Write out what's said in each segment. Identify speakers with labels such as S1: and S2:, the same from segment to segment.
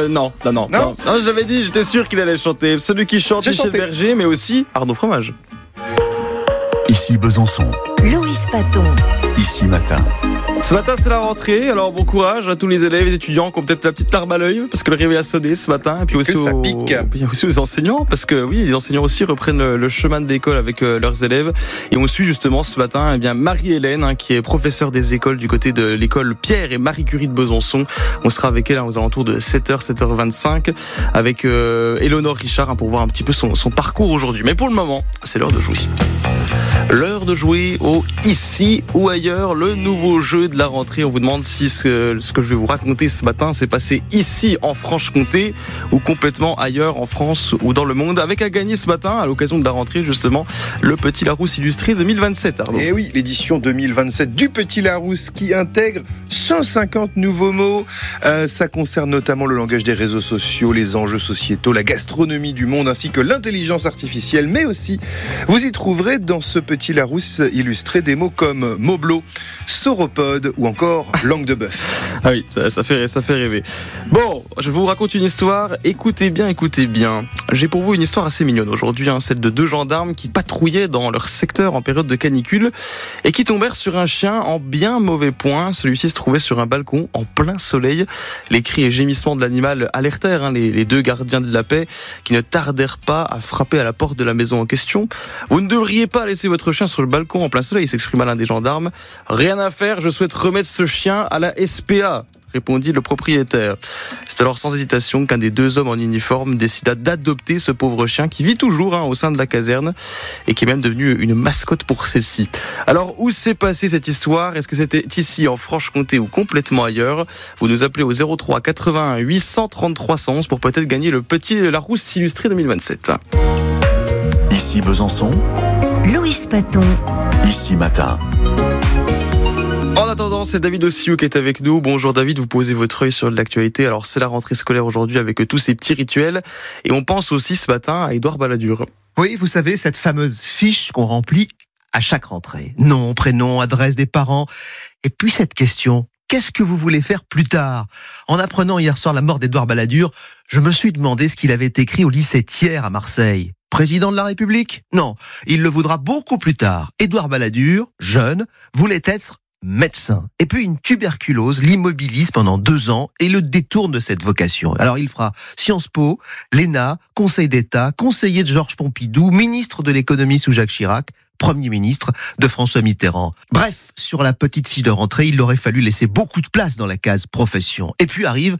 S1: Non, je l'avais dit, j'étais sûr qu'il allait chanter. Celui qui chante, Michel Berger, mais aussi Arnaud Fromage.
S2: Ici Besançon.
S3: Loïs Paton.
S2: Ici Matin.
S1: Ce matin, c'est la rentrée, alors bon courage à tous les élèves et étudiants qui ont peut-être la petite larme à l'œil, parce que le réveil a sonné ce matin, et puis aussi, aux enseignants, parce que oui, les enseignants aussi reprennent le chemin de l'école avec leurs élèves, et on suit justement ce matin Marie-Hélène, qui est professeure des écoles du côté de l'école Pierre et Marie Curie de Besançon. On sera avec elle aux alentours de 7h, 7h25, avec Éléonore Richard, pour voir un petit peu son parcours aujourd'hui. Mais pour le moment, c'est l'heure de jouer. L'heure de jouer au Ici ou Ailleurs, le nouveau jeu de la rentrée. On vous demande si ce que je vais vous raconter ce matin s'est passé ici en Franche-Comté ou complètement ailleurs en France ou dans le monde. Avec à gagner ce matin, à l'occasion de la rentrée justement, le Petit Larousse illustré 2027. Arnaud.
S4: Et oui, l'édition 2027 du Petit Larousse qui intègre 150 nouveaux mots. Ça concerne notamment le langage des réseaux sociaux, les enjeux sociétaux, la gastronomie du monde ainsi que l'intelligence artificielle. Mais aussi, vous y trouverez dans ce Petit Larousse illustré des mots comme moblo, sauropode ou encore langue de bœuf.
S1: Ah oui, ça fait rêver. Bon, je vous raconte une histoire. Écoutez bien. J'ai pour vous une histoire assez mignonne aujourd'hui, celle de deux gendarmes qui patrouillaient dans leur secteur en période de canicule et qui tombèrent sur un chien en bien mauvais point. Celui-ci se trouvait sur un balcon en plein soleil. Les cris et gémissements de l'animal alertèrent les deux gardiens de la paix qui ne tardèrent pas à frapper à la porte de la maison en question. Vous ne devriez pas laisser votre chien sur le balcon en plein soleil, s'exprima l'un des gendarmes. Rien à faire, je souhaite remettre ce chien à la SPA, répondit le propriétaire. C'est alors sans hésitation qu'un des deux hommes en uniforme décida d'adopter ce pauvre chien qui vit toujours au sein de la caserne et qui est même devenu une mascotte pour celle-ci. Alors où s'est passée cette histoire ? Est-ce que c'était ici en Franche-Comté ou complètement ailleurs ? Vous nous appelez au 03 81 833 111 pour peut-être gagner le Petit Larousse illustré 2027.
S2: Ici Besançon.
S3: Loïs Paton.
S2: Ici Matin.
S1: En attendant, c'est David Ossiou qui est avec nous. Bonjour David, vous posez votre œil sur l'actualité. Alors c'est la rentrée scolaire aujourd'hui avec tous ces petits rituels. Et on pense aussi ce matin à Édouard Balladur.
S5: Oui, vous savez, cette fameuse fiche qu'on remplit à chaque rentrée. Nom, prénom, adresse des parents. Et puis cette question, qu'est-ce que vous voulez faire plus tard ? En apprenant hier soir la mort d'Édouard Balladur, je me suis demandé ce qu'il avait écrit au lycée Thiers à Marseille. Président de la République ? Non, il le voudra beaucoup plus tard. Édouard Balladur, jeune, voulait être médecin. Et puis une tuberculose l'immobilise pendant 2 ans et le détourne de cette vocation. Alors il fera Sciences Po, l'ENA, Conseil d'État, conseiller de Georges Pompidou, ministre de l'économie sous Jacques Chirac, Premier ministre de François Mitterrand. Bref, sur la petite fiche de rentrée, il aurait fallu laisser beaucoup de place dans la case profession. Et puis arrive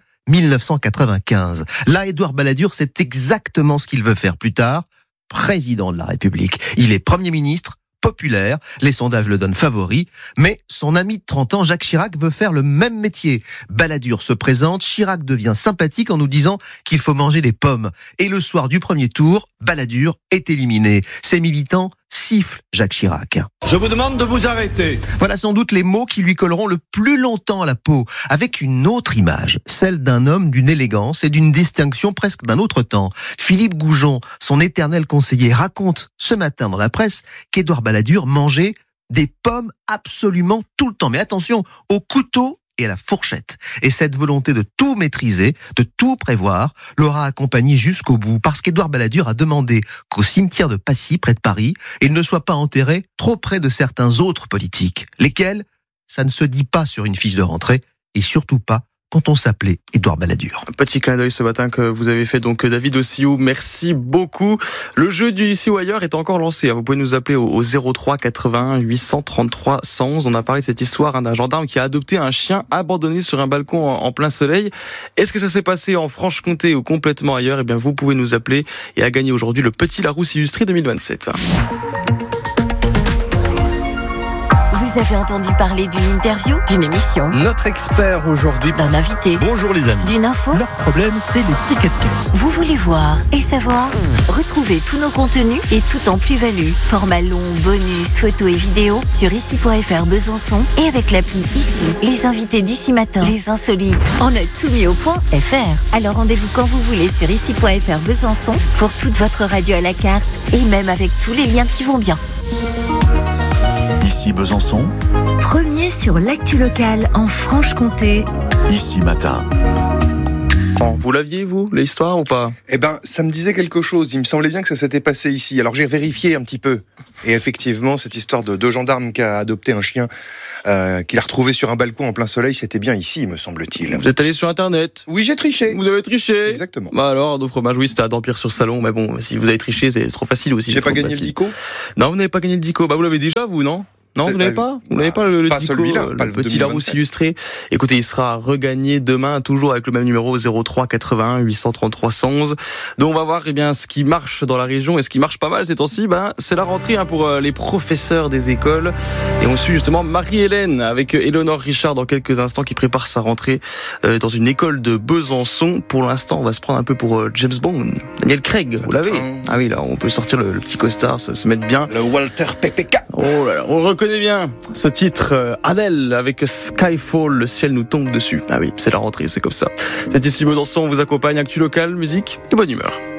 S5: 1995. Là, Édouard Balladur, c'est exactement ce qu'il veut faire plus tard. Président de la République. Il est Premier ministre, populaire, les sondages le donnent favori, mais son ami de 30 ans, Jacques Chirac, veut faire le même métier. Balladur se présente, Chirac devient sympathique en nous disant qu'il faut manger des pommes. Et le soir du premier tour, Balladur est éliminé. Ses militants sifflent Jacques Chirac.
S6: Je vous demande de vous arrêter.
S5: Voilà sans doute les mots qui lui colleront le plus longtemps à la peau, avec une autre image, celle d'un homme d'une élégance et d'une distinction presque d'un autre temps. Philippe Goujon, son éternel conseiller, raconte ce matin dans la presse qu'Édouard Balladur mangeait des pommes absolument tout le temps. Mais attention, au couteau et à la fourchette. Et cette volonté de tout maîtriser, de tout prévoir, l'aura accompagné jusqu'au bout, parce qu'Édouard Balladur a demandé qu'au cimetière de Passy, près de Paris, il ne soit pas enterré trop près de certains autres politiques. Lesquels ? Ça ne se dit pas sur une fiche de rentrée, et surtout pas quand on s'appelait Édouard Balladur.
S1: Un petit clin d'œil ce matin que vous avez fait, donc David Ossiou, merci beaucoup. Le jeu du Ici ou Ailleurs est encore lancé. Vous pouvez nous appeler au 03 81 833 111. On a parlé de cette histoire d'un gendarme qui a adopté un chien abandonné sur un balcon en plein soleil. Est-ce que ça s'est passé en Franche-Comté ou complètement ailleurs ? Eh bien, vous pouvez nous appeler et à gagner aujourd'hui le Petit Larousse illustré 2027.
S3: Vous avez entendu parler d'une interview, d'une émission,
S6: Notre expert aujourd'hui.
S3: d'un invité,
S6: Bonjour les amis.
S3: d'une info.
S6: Leur problème, c'est les tickets de caisse.
S3: Vous voulez voir et savoir ? Retrouvez tous nos contenus et tout en plus-value. Format long, bonus, photos et vidéos sur ici.fr Besançon et avec l'appli Ici. Les invités d'ici matin, les insolites. On a tout mis au point .fr. Alors rendez-vous quand vous voulez sur ici.fr Besançon pour toute votre radio à la carte et même avec tous les liens qui vont bien.
S2: Ici Besançon.
S3: Premier sur l'actu locale en Franche-Comté.
S2: Ici Matin.
S1: Vous l'aviez, vous, l'histoire ou pas?
S4: Eh ben, ça me disait quelque chose. Il me semblait bien que ça s'était passé ici. Alors j'ai vérifié un petit peu. Et effectivement, cette histoire de deux gendarmes qui a adopté un chien qu'il a retrouvé sur un balcon en plein soleil, c'était bien ici, me semble-t-il.
S1: Vous êtes allé sur Internet?
S4: Oui, j'ai triché.
S1: Vous avez triché?
S4: Exactement.
S1: Bah alors, nos fromages, oui, c'était à Dampierre-sur-Salon, mais bon, si vous avez triché, c'est trop facile aussi.
S4: J'ai pas gagné le dico.
S1: Non, vous n'avez pas gagné le dico. Bah, vous l'avez déjà, vous, non? Non, vous n'avez pas? Vous n'avez pas le
S4: pas
S1: dico,
S4: celui-là, pas
S1: le
S4: le
S1: petit Larousse
S4: 2027.
S1: illustré. Écoutez, il sera regagné demain, toujours avec le même numéro 03 81 833 111. Donc on va voir, eh bien, ce qui marche dans la région et ce qui marche pas mal ces temps-ci, c'est la rentrée, pour les professeurs des écoles. Et on suit justement Marie-Hélène avec Éléonore Richard dans quelques instants qui prépare sa rentrée dans une école de Besançon. Pour l'instant, on va se prendre un peu pour James Bond. Daniel Craig, vous l'avez? Ah oui, là, on peut sortir le petit costard, se mettre bien.
S4: Le Walter PPK.
S1: Oh là là, on reconnaît bien ce titre, Adèle avec Skyfall, le ciel nous tombe dessus. Ah oui, c'est la rentrée, c'est comme ça. C'est ici Besançon, on vous accompagne, actu local, musique et bonne humeur.